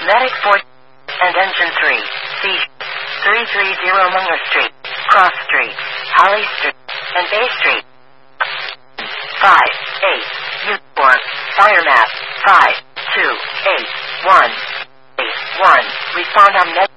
Medic 4 and Engine 3, C 330 Munger Street, Cross Street, Holly Street, and Bay Street. 5, 8, Uniform, Fire Map, 5, 2, 8, 1, 8, 1, respond on Med